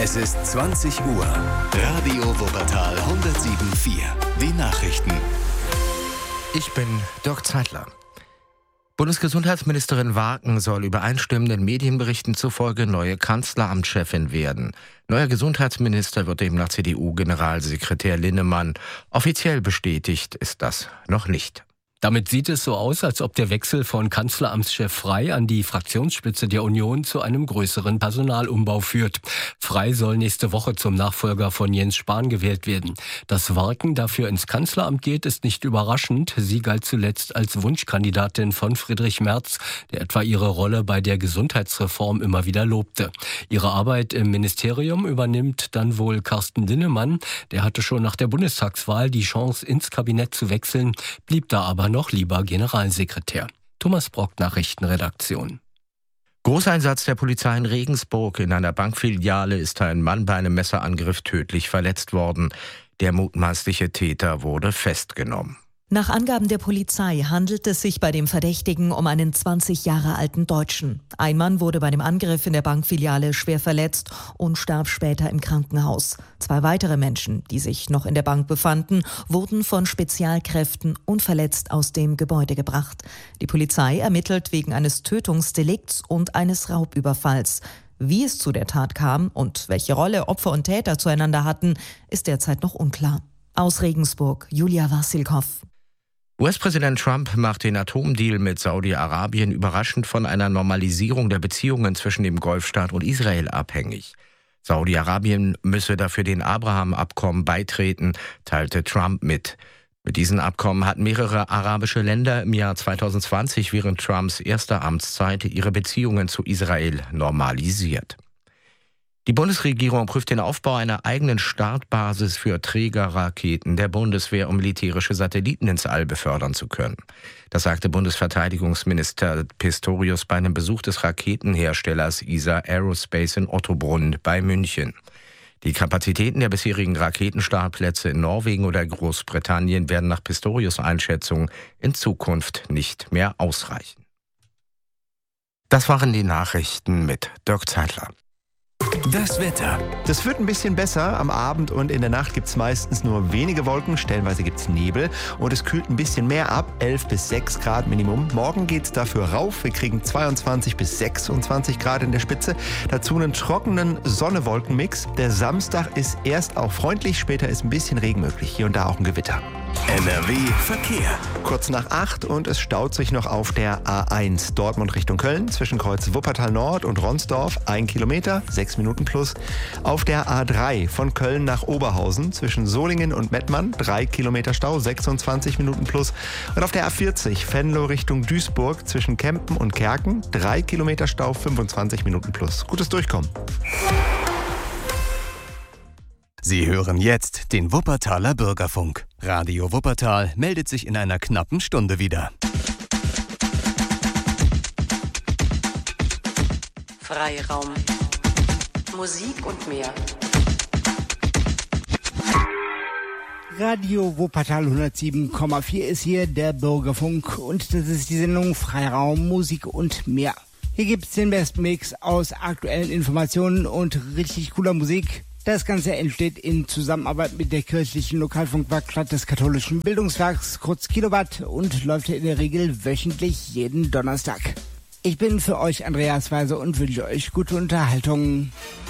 Es ist 20 Uhr. Radio Wuppertal 107.4. Die Nachrichten. Ich bin Dirk Zeitler. Bundesgesundheitsministerin Waaken soll übereinstimmenden Medienberichten zufolge neue Kanzleramtschefin werden. Neuer Gesundheitsminister wird demnach CDU-Generalsekretär Linnemann. Offiziell bestätigt ist das noch nicht. Damit sieht es so aus, als ob der Wechsel von Kanzleramtschef Frey an die Fraktionsspitze der Union zu einem größeren Personalumbau führt. Frey soll nächste Woche zum Nachfolger von Jens Spahn gewählt werden. Dass Waaken dafür ins Kanzleramt geht, ist nicht überraschend. Sie galt zuletzt als Wunschkandidatin von Friedrich Merz, der etwa ihre Rolle bei der Gesundheitsreform immer wieder lobte. Ihre Arbeit im Ministerium übernimmt dann wohl Carsten Linnemann. Der hatte schon nach der Bundestagswahl die Chance, ins Kabinett zu wechseln, blieb da aber noch lieber Generalsekretär. Thomas Brock, Nachrichtenredaktion. Großeinsatz der Polizei in Regensburg. In einer Bankfiliale ist ein Mann bei einem Messerangriff tödlich verletzt worden. Der mutmaßliche Täter wurde festgenommen. Nach Angaben der Polizei handelt es sich bei dem Verdächtigen um einen 20 Jahre alten Deutschen. Ein Mann wurde bei dem Angriff in der Bankfiliale schwer verletzt und starb später im Krankenhaus. 2 weitere Menschen, die sich noch in der Bank befanden, wurden von Spezialkräften unverletzt aus dem Gebäude gebracht. Die Polizei ermittelt wegen eines Tötungsdelikts und eines Raubüberfalls. Wie es zu der Tat kam und welche Rolle Opfer und Täter zueinander hatten, ist derzeit noch unklar. Aus Regensburg, Julia Wassilkow. US-Präsident Trump macht den Atomdeal mit Saudi-Arabien überraschend von einer Normalisierung der Beziehungen zwischen dem Golfstaat und Israel abhängig. Saudi-Arabien müsse dafür den Abraham-Abkommen beitreten, teilte Trump mit. Mit diesen Abkommen hatten mehrere arabische Länder im Jahr 2020 während Trumps erster Amtszeit ihre Beziehungen zu Israel normalisiert. Die Bundesregierung prüft den Aufbau einer eigenen Startbasis für Trägerraketen der Bundeswehr, um militärische Satelliten ins All befördern zu können. Das sagte Bundesverteidigungsminister Pistorius bei einem Besuch des Raketenherstellers ISA Aerospace in Ottobrunn bei München. Die Kapazitäten der bisherigen Raketenstartplätze in Norwegen oder Großbritannien werden nach Pistorius' Einschätzung in Zukunft nicht mehr ausreichen. Das waren die Nachrichten mit Dirk Zeitler. Das Wetter. Das wird ein bisschen besser. Am Abend und in der Nacht gibt es meistens nur wenige Wolken. Stellenweise gibt es Nebel. Und es kühlt ein bisschen mehr ab. 11 bis 6 Grad Minimum. Morgen geht es dafür rauf. Wir kriegen 22 bis 26 Grad in der Spitze. Dazu einen trockenen Sonne-Wolken-Mix. Der Samstag ist erst auch freundlich. Später ist ein bisschen Regen möglich. Hier und da auch ein Gewitter. NRW Verkehr. Kurz nach 8 und es staut sich noch auf der A1 Dortmund Richtung Köln zwischen Kreuz Wuppertal Nord und Ronsdorf 1 Kilometer, 6 Minuten plus. Auf der A3 von Köln nach Oberhausen zwischen Solingen und Mettmann 3 Kilometer Stau, 26 Minuten plus. Und auf der A40 Venlo Richtung Duisburg zwischen Kempen und Kerken 3 Kilometer Stau, 25 Minuten plus. Gutes Durchkommen. Sie hören jetzt den Wuppertaler Bürgerfunk. Radio Wuppertal meldet sich in einer knappen Stunde wieder. Freiraum. Musik und mehr. Radio Wuppertal 107,4 ist hier der Bürgerfunk und das ist die Sendung Freiraum, Musik und mehr. Hier gibt's den besten Mix aus aktuellen Informationen und richtig cooler Musik. Das Ganze entsteht in Zusammenarbeit mit der kirchlichen Lokalfunkwerkstatt des katholischen Bildungswerks, kurz Kilowatt, und läuft in der Regel wöchentlich jeden Donnerstag. Ich bin für euch Andreas Weise und wünsche euch gute Unterhaltung.